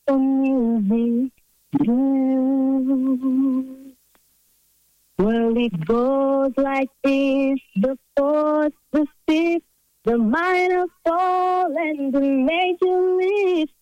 for music. Well, it goes like this: the fourth, the fifth, the minor fall, and the major lift.